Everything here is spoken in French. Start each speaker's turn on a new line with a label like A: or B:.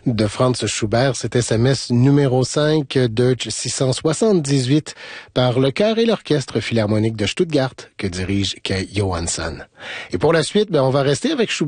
A: de Franz Schubert. C'était sa messe numéro 5, Deutsch 678, par le chœur et l'orchestre philharmonique de Stuttgart que dirige Kay Johansson. Et pour la suite, on va rester avec Schubert.